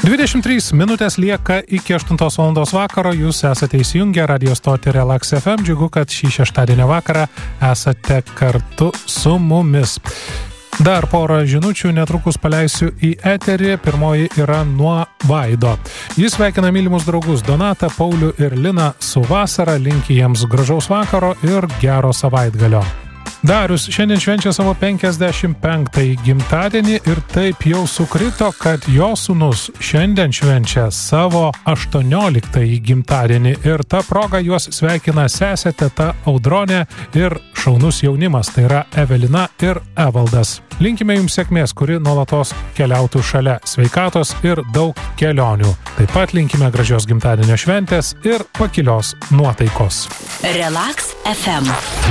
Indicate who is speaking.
Speaker 1: 23 minutės lieka iki 8 valandos vakaro. Jūs esate įsijungę radio stotį Relax FM. Džiugu, kad šį šeštadienio vakarą esate kartu su mumis. Dar porą žinučių netrukus paleisiu į eterį. Pirmoji yra nuo Vaido. Jis sveikina mylimus draugus Donatą, Paulių ir Liną su vasara. Linki jiems gražaus vakaro ir gero savaitgalio. Darius šiandien švenčia savo 55-ąjį gimtadienį ir taip jau sukrito, kad jo sūnus šiandien švenčia savo 18-ąjį gimtadienį ir ta proga juos sveikina sesė, teta Audronė ir šaunus jaunimas, tai yra Evelina ir Evaldas. Linkime jums sėkmės, kuri nuolatos keliautų šalia, sveikatos ir daug kelionių. Taip pat linkime gražios gimtadienio šventės ir pakilios nuotaikos.
Speaker 2: Relax FM.